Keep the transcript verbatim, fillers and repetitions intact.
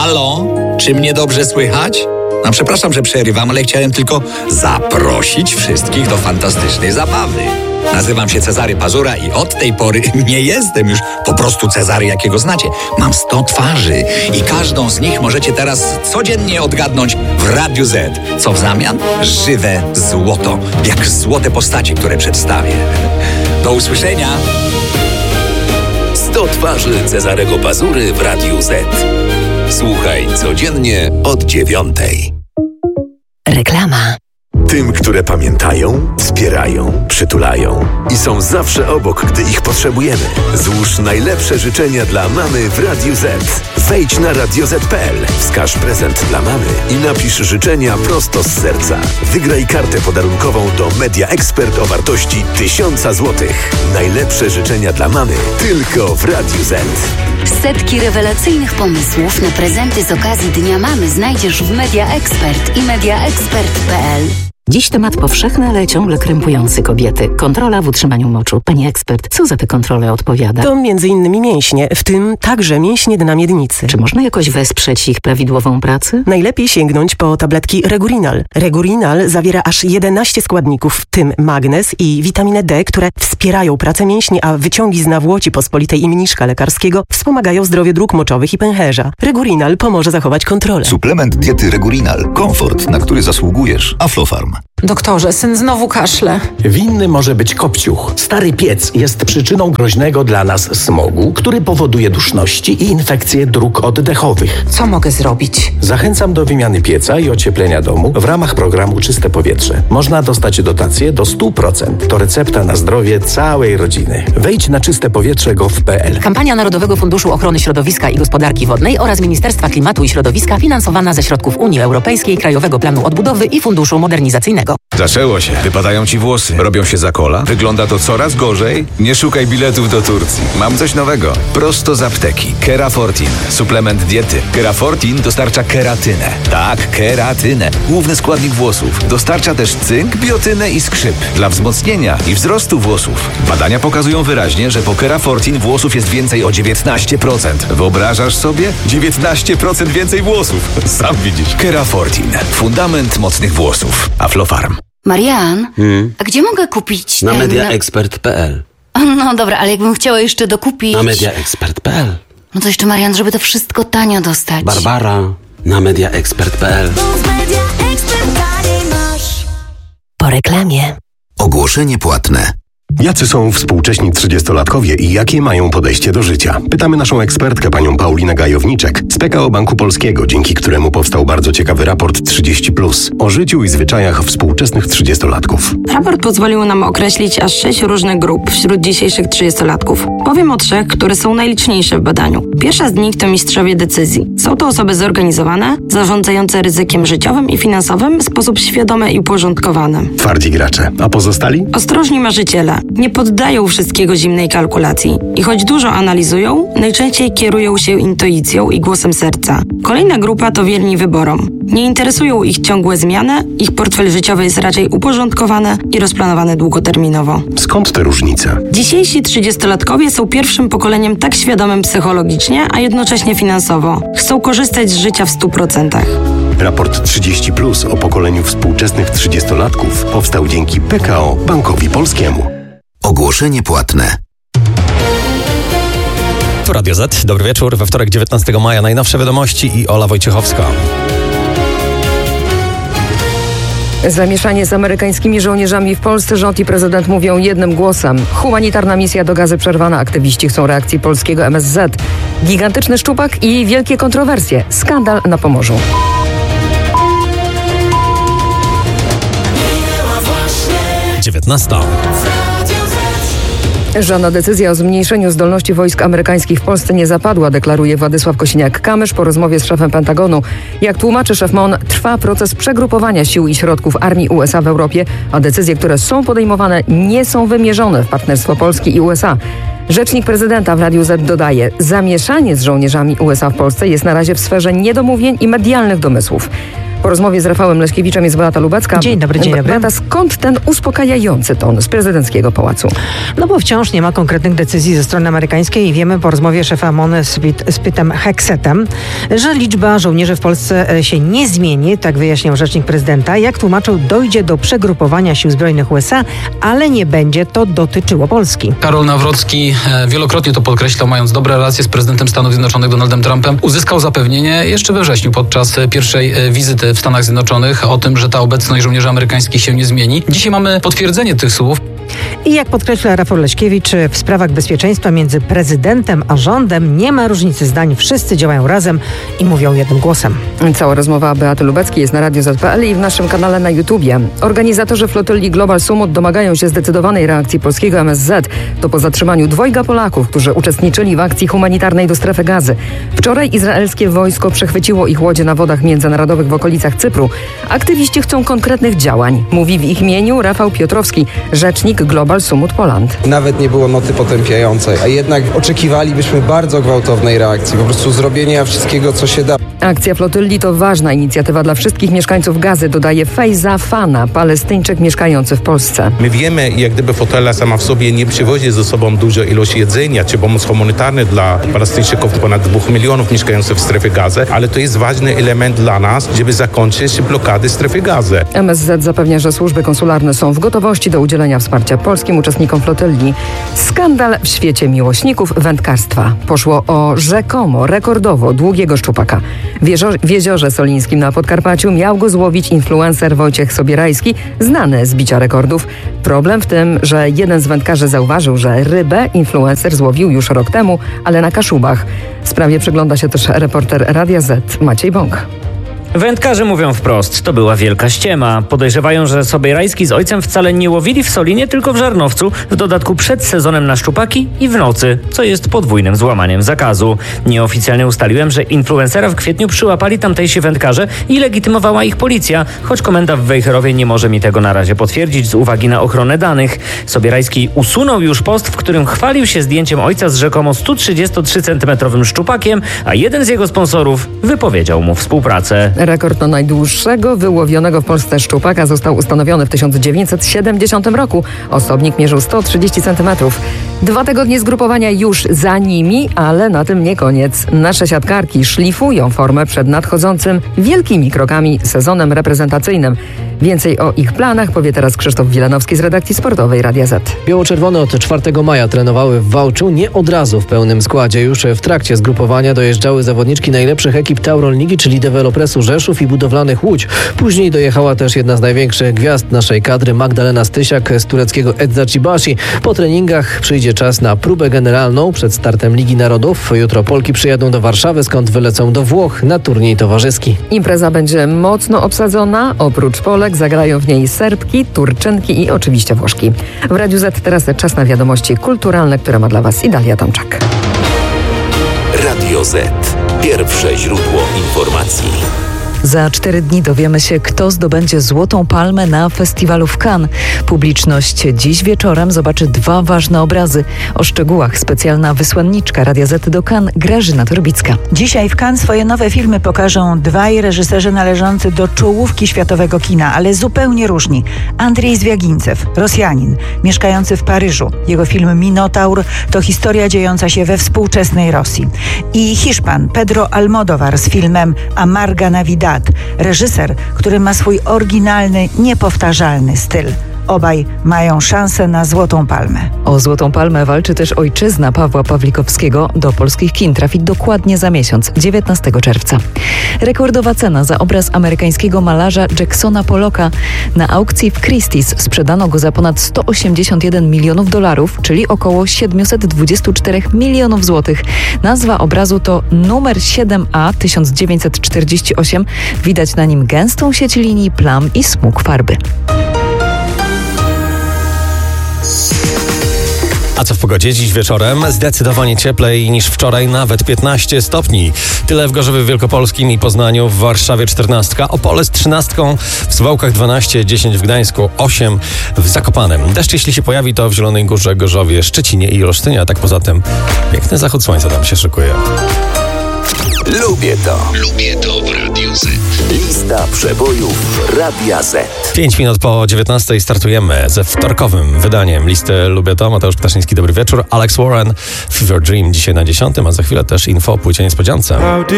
Halo? Czy mnie dobrze słychać? No przepraszam, że przerywam, ale chciałem tylko zaprosić wszystkich do fantastycznej zabawy. Nazywam się Cezary Pazura i od tej pory nie jestem już po prostu Cezary, jakiego znacie. Mam sto twarzy i każdą z nich możecie teraz codziennie odgadnąć w Radiu Z. Co w zamian? Żywe złoto, jak złote postacie, które przedstawię. Do usłyszenia! sto twarzy Cezarego Pazury w Radiu Z. Słuchaj codziennie od dziewiątej. Reklama. Tym, które pamiętają, wspierają, przytulają i są zawsze obok, gdy ich potrzebujemy. Złóż najlepsze życzenia dla mamy w Radiu Z. Wejdź na radio zet kropka pe el, wskaż prezent dla mamy i napisz życzenia prosto z serca. Wygraj kartę podarunkową do Media Expert o wartości tysiąca złotych. Najlepsze życzenia dla mamy tylko w Radiu Z. Setki rewelacyjnych pomysłów na prezenty z okazji Dnia Mamy znajdziesz w Media Expert i media expert kropka pe el. Dziś temat powszechny, ale ciągle krępujący kobiety. Kontrola w utrzymaniu moczu. Pani ekspert, co za tę kontrolę odpowiada? To między innymi mięśnie, w tym także mięśnie dna miednicy. Czy można jakoś wesprzeć ich prawidłową pracę? Najlepiej sięgnąć po tabletki Regurinal. Regurinal zawiera aż jedenaście składników, w tym magnez i witaminę D, które wspierają pracę mięśni, a wyciągi z nawłoci pospolitej i mniszka lekarskiego wspomagają zdrowie dróg moczowych i pęcherza. Regurinal pomoże zachować kontrolę. Suplement diety Regurinal. Komfort, na który zasługujesz. Aflofarm. Doktorze, syn znowu kaszle. Winny może być kopciuch. Stary piec jest przyczyną groźnego dla nas smogu, który powoduje duszności i infekcje dróg oddechowych. Co mogę zrobić? Zachęcam do wymiany pieca i ocieplenia domu w ramach programu Czyste Powietrze. Można dostać dotację do sto procent. To recepta na zdrowie całej rodziny. Wejdź na czyste powietrze kropka gov kropka pe el. Kampania Narodowego Funduszu Ochrony Środowiska i Gospodarki Wodnej oraz Ministerstwa Klimatu i Środowiska finansowana ze środków Unii Europejskiej, Krajowego Planu Odbudowy i Funduszu Modernizacyjnego. Zaczęło się. Wypadają ci włosy. Robią się za kola. Wygląda to coraz gorzej. Nie szukaj biletów do Turcji. Mam coś nowego. Prosto z apteki. Kerafortin. Suplement diety. Kerafortin dostarcza keratynę. Tak, keratynę. Główny składnik włosów. Dostarcza też cynk, biotynę i skrzyp. Dla wzmocnienia i wzrostu włosów. Badania pokazują wyraźnie, że po Kerafortin włosów jest więcej o dziewiętnaście procent. Wyobrażasz sobie? dziewiętnaście procent więcej włosów. Sam widzisz. Kerafortin. Fundament mocnych włosów. Aflofarm. Marian, Hmm? a gdzie mogę kupić... Na ten... media expert kropka pe el. No dobra, ale jakbym chciała jeszcze dokupić... Na media expert kropka pe el. No to jeszcze, Marian, żeby to wszystko tanio dostać. Barbara, na media expert kropka pe el. Po reklamie. Ogłoszenie płatne. Jacy są współcześni trzydziestolatkowie i jakie mają podejście do życia? Pytamy naszą ekspertkę, panią Paulinę Gajowniczek z P K O Banku Polskiego, dzięki któremu powstał bardzo ciekawy raport trzydzieści plus o życiu i zwyczajach współczesnych trzydziestolatków. Raport pozwolił nam określić aż sześć różnych grup wśród dzisiejszych trzydziestolatków. Powiem o trzech, które są najliczniejsze w badaniu. Pierwsza z nich to mistrzowie decyzji. Są to osoby zorganizowane, zarządzające ryzykiem życiowym i finansowym w sposób świadomy i uporządkowany. Twardzi gracze. A pozostali? Ostrożni marzyciele. Nie poddają wszystkiego zimnej kalkulacji i choć dużo analizują, najczęściej kierują się intuicją i głosem serca. Kolejna grupa to wierni wyborom. Nie interesują ich ciągłe zmiany, ich portfel życiowy jest raczej uporządkowany i rozplanowany długoterminowo. Skąd te różnice? Dzisiejsi trzydziestolatkowie są pierwszym pokoleniem tak świadomym psychologicznie, a jednocześnie finansowo. Chcą korzystać z życia w stu procentach. Raport trzydzieści plus o pokoleniu współczesnych trzydziestolatków powstał dzięki P K O Bankowi Polskiemu. Ogłoszenie płatne. Tu Radio Z. Dobry wieczór. We wtorek dziewiętnastego maja najnowsze wiadomości i Ola Wojciechowska. Zamieszanie z amerykańskimi żołnierzami w Polsce. Rząd i prezydent mówią jednym głosem. Humanitarna misja do Gazy przerwana. Aktywiści chcą reakcji polskiego M S Z. Gigantyczny szczupak i wielkie kontrowersje. Skandal na Pomorzu. dziewiętnasta. Żadna decyzja o zmniejszeniu zdolności wojsk amerykańskich w Polsce nie zapadła, deklaruje Władysław Kosiniak-Kamysz po rozmowie z szefem Pentagonu. Jak tłumaczy szef M O N, trwa proces przegrupowania sił i środków armii U S A w Europie, a decyzje, które są podejmowane, nie są wymierzone w partnerstwo Polski i U S A. Rzecznik prezydenta w Radiu Z dodaje, zamieszanie z żołnierzami U S A w Polsce jest na razie w sferze niedomówień i medialnych domysłów. Po rozmowie z Rafałem Leśkiewiczem jest Beata Lubecka. Dzień dobry, dzień dobry. Beata, skąd ten uspokajający ton z prezydenckiego pałacu? No bo wciąż nie ma konkretnych decyzji ze strony amerykańskiej i wiemy po rozmowie szefa M O N z, z Pytem Heksetem, że liczba żołnierzy w Polsce się nie zmieni, tak wyjaśniał rzecznik prezydenta. Jak tłumaczył, dojdzie do przegrupowania sił zbrojnych U S A, ale nie będzie to dotyczyło Polski. Karol Nawrocki wielokrotnie to podkreślał, mając dobre relacje z prezydentem Stanów Zjednoczonych Donaldem Trumpem, uzyskał zapewnienie jeszcze we wrześniu podczas pierwszej wizyty w Stanach Zjednoczonych o tym, że ta obecność żołnierzy amerykańskich się nie zmieni. Dzisiaj mamy potwierdzenie tych słów. I jak podkreśla Rafał Leśkiewicz, w sprawach bezpieczeństwa między prezydentem a rządem nie ma różnicy zdań. Wszyscy działają razem i mówią jednym głosem. Cała rozmowa Beaty Lubeckiej jest na Radio Z P L i w naszym kanale na YouTubie. Organizatorzy flotylli Global Sumut domagają się zdecydowanej reakcji polskiego M S Z. To po zatrzymaniu dwojga Polaków, którzy uczestniczyli w akcji humanitarnej do strefy Gazy. Wczoraj izraelskie wojsko przechwyciło ich łodzie na wodach międzynarodowych w okolicach Cypru. Aktywiści chcą konkretnych działań. Mówi w ich imieniu Rafał Piotrowski, rzecznik Global Sumut Poland. Nawet nie było noty potępiającej, a jednak oczekiwalibyśmy bardzo gwałtownej reakcji, po prostu zrobienia wszystkiego, co się da. Akcja flotylli to ważna inicjatywa dla wszystkich mieszkańców Gazy, dodaje Fejza Fana, Palestyńczyk mieszkający w Polsce. My wiemy, jak gdyby flotilla sama w sobie nie przywozi ze sobą dużo ilość jedzenia czy pomoc humanitarna dla Palestyńczyków, ponad dwóch milionów mieszkających w strefie Gazy, ale to jest ważny element dla nas, żeby zakończyć blokady strefy Gazy. M S Z zapewnia, że służby konsularne są w gotowości do udzielenia wsparcia polskim uczestnikom flotylli. Skandal w świecie miłośników wędkarstwa. Poszło o rzekomo rekordowo długiego szczupaka. W, jeżo- w jeziorze Solińskim na Podkarpaciu miał go złowić influencer Wojciech Sobierajski, znany z bicia rekordów. Problem w tym, że jeden z wędkarzy zauważył, że rybę influencer złowił już rok temu, ale na Kaszubach. Sprawie przygląda się też reporter Radia Z Maciej Bąk. Wędkarze mówią wprost, to była wielka ściema. Podejrzewają, że Sobierajski z ojcem wcale nie łowili w Solinie, tylko w Żarnowcu, w dodatku przed sezonem na szczupaki i w nocy, co jest podwójnym złamaniem zakazu. Nieoficjalnie ustaliłem, że influencera w kwietniu przyłapali tamtejsi wędkarze i legitymowała ich policja, choć komenda w Wejherowie nie może mi tego na razie potwierdzić z uwagi na ochronę danych. Sobierajski usunął już post, w którym chwalił się zdjęciem ojca z rzekomo sto trzydziestotrzycentymetrowym szczupakiem, a jeden z jego sponsorów wypowiedział mu współpracę. Rekord na najdłuższego wyłowionego w Polsce szczupaka został ustanowiony w tysiąc dziewięćset siedemdziesiątym roku. Osobnik mierzył sto trzydzieści centymetrów. Dwa tygodnie zgrupowania już za nimi, ale na tym nie koniec. Nasze siatkarki szlifują formę przed nadchodzącym wielkimi krokami sezonem reprezentacyjnym. Więcej o ich planach powie teraz Krzysztof Wilanowski z redakcji sportowej Radia Z. Biało-czerwone od czwartego maja trenowały w Wałczu, nie od razu w pełnym składzie. Już w trakcie zgrupowania dojeżdżały zawodniczki najlepszych ekip Tauron Ligi, czyli Dewelopresu Rzeszów i Budowlanych Łódź. Później dojechała też jedna z największych gwiazd naszej kadry, Magdalena Stysiak z tureckiego Eczacıbaşı. Po treningach przyjdzie czas na próbę generalną przed startem Ligi Narodów. Jutro Polki przyjadą do Warszawy, skąd wylecą do Włoch na turniej towarzyski. Impreza będzie mocno obsadzona. Oprócz Polek zagrają w niej Serbki, Turczynki i oczywiście Włoszki. W Radiu Z teraz czas na wiadomości kulturalne, które ma dla Was Idalia Tomczak. Radio Z. Pierwsze źródło informacji. Za cztery dni dowiemy się, kto zdobędzie Złotą Palmę na festiwalu w Cannes. Publiczność dziś wieczorem zobaczy dwa ważne obrazy. O szczegółach specjalna wysłanniczka Radia Z do Cannes, Grażyna Torbicka. Dzisiaj w Cannes swoje nowe filmy pokażą dwaj reżyserzy należący do czołówki światowego kina, ale zupełnie różni. Andrzej Zwiagincew, Rosjanin, mieszkający w Paryżu. Jego film Minotaur to historia dziejąca się we współczesnej Rosji. I Hiszpan Pedro Almodóvar z filmem Amarga Navidad. Reżyser, który ma swój oryginalny, niepowtarzalny styl. Obaj mają szansę na Złotą Palmę. O Złotą Palmę walczy też ojczyzna Pawła Pawlikowskiego. Do polskich kin trafi dokładnie za miesiąc, dziewiętnastego czerwca. Rekordowa cena za obraz amerykańskiego malarza Jacksona Pollocka. Na aukcji w Christie's sprzedano go za ponad sto osiemdziesiąt jeden milionów dolarów, czyli około siedemset dwadzieścia cztery milionów złotych. Nazwa obrazu to numer siedem A tysiąc dziewięćset czterdzieści osiem. Widać na nim gęstą sieć linii, plam i smug farby. A co w pogodzie? Dziś wieczorem zdecydowanie cieplej niż wczoraj, nawet piętnaście stopni. Tyle w Gorzowie Wielkopolskim i Poznaniu, w Warszawie czternaście, Opole z trzynastką, w Suwałkach dwanaście, dziesięć w Gdańsku, osiem w Zakopanem. Deszcz jeśli się pojawi, to w Zielonej Górze, Gorzowie, Szczecinie i Olsztynie, a tak poza tym piękny zachód słońca tam się szykuje. Lubię to. Lubię to w Radiu Z. Lista przebojów Radia Z. Pięć minut po dziewiętnastej startujemy ze wtorkowym wydaniem listy Lubię to. Mateusz Ptaszyński, dobry wieczór. Alex Warren, Fever Dream dzisiaj na dziesiątym, a za chwilę też info o płycie niespodziance.